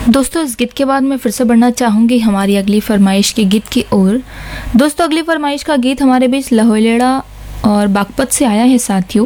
दोस्तों इस गीत के बाद मैं फिर से बढ़ना चाहूँगी हमारी अगली फरमाइश के गीत की ओर। दोस्तों अगली फरमाइश का गीत हमारे बीच लहोलेड़ा और बागपत से आया है साथियों।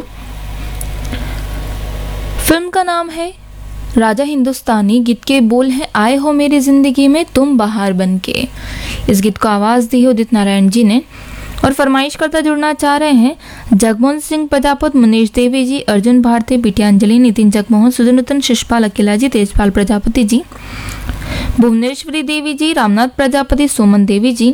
फिल्म का नाम है राजा हिंदुस्तानी। गीत के बोल हैं आए हो मेरी जिंदगी में तुम बहार बनके। इस गीत को आवाज़ दी है उदित नारायण जी ने और फरमाइश करता जुड़ना चाह रहे हैं जगमोहन सिंह प्रजापति, मनीष देवी जी, अर्जुन भारती, बिटिया अंजलि, नितिन जगमोहन, सुजनुतन, शिषपाल अकेला जी, तेजपाल प्रजापति जी, भुवनेश्वरी देवी जी, रामनाथ प्रजापति, सुमन देवी जी।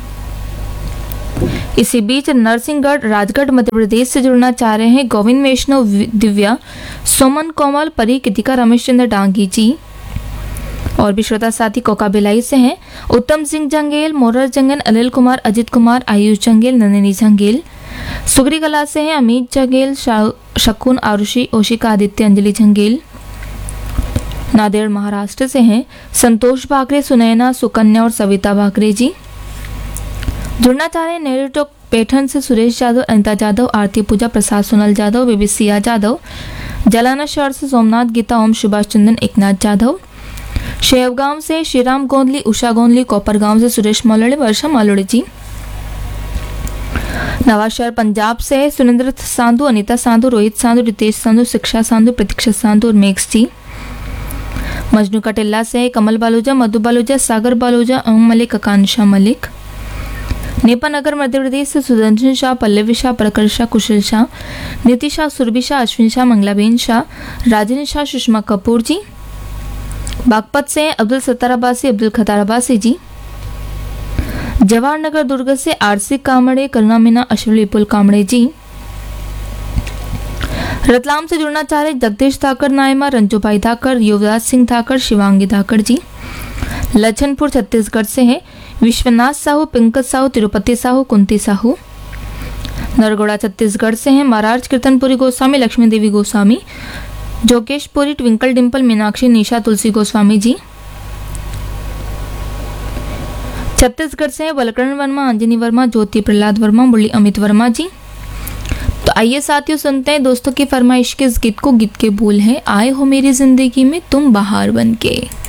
इसी बीच नरसिंहगढ़ राजगढ़ मध्य प्रदेश से जुड़ना चाह रहे हैं गोविंद वैष्णव, दिव्या, सोमन कोमल, परी, कृतिका, रमेश चंद्र डांगी जी। और भी श्रोता साथी कोका भिलाई से हैं उत्तम सिंह जंगेल, मोरर जंगन, अनिल कुमार, अजित कुमार, आयुष जंगेल, नंदिनी जंगेल। सुगरी कला से हैं अमित जंगेल, शकुन, आरुषि, ओशिका, आदित्य, अंजलि जंगेल। नांदेड़ महाराष्ट्र से हैं संतोष भाकरे, सुनैना, सुकन्या और सविता भाकरे जी। जुड़ना चाह रहे हैं नेहरू पैठन से सुरेश यादव, अनिता जादव, आरती पूजा, प्रसाद सोनल जादव, बेबी सिया जादव। जलाना शहर से सोमनाथ, गीता, ओम, सुभाष चंदन, एकनाथ जाधव। शेवगांव से श्रीराम गोंदली, उषा गोंदली, कोपरगांव से सुरेश मौलड़े, वर्षा मौलड़े जी। नवाशहर पंजाब से सुरेंद्र सांधु, अनीता सांधु, रोहित सांधु, रितेश सांधु, शिक्षा सांधु, प्रतीक्षा सांधु और मेघ जी। मजनू कटिल्ला से कमल बालूजा, मधु बालूजा, सागर बालूजा, ओम मलिक, आकांक्षा मलिक। नेपा नगर मध्य प्रदेश से सुदर्शन शाह, पल्लवी शाह, प्रकर शाह, कुशल शाह, नीति शाह, सुरभि शाह, अश्विन शाह, मंगलाबेन शाह, राजन शाह, सुषमा कपूर जी। बागपत से अब्दुल सत्तार अब्बासी, अब्दुल खतार अब्बासी जी। जवाहर नगर दुर्ग से आरसी कामड़े, करुणा मीना, अश्विन विपुल कामड़े जी। रतलाम से जुड़ना चाह रहे जगदीश धाकर, नायमा, रंजूभाई धाकर, युवराज सिंह धाकर, शिवांगी धाकर जी। लछनपुर छत्तीसगढ़ से है विश्वनाथ साहू, पंकज साहू, तिरुपति साहू, कुंती साहू। नरगोड़ा छत्तीसगढ़ से हैं महाराज कीर्तनपुरी गोस्वामी, लक्ष्मी देवी गोस्वामी, जोगेशपुरी, ट्विंकल डिंपल, मीनाक्षी, निशा, तुलसी गोस्वामी जी। छत्तीसगढ़ से बलकरण वर्मा, अंजनी वर्मा, ज्योति प्रहलाद वर्मा, मुरली अमित वर्मा जी। तो आइए साथियों सुनते हैं दोस्तों की फरमाइश के इस गीत को। गीत के बोल हैं आए हो मेरी जिंदगी में तुम बहार बनके।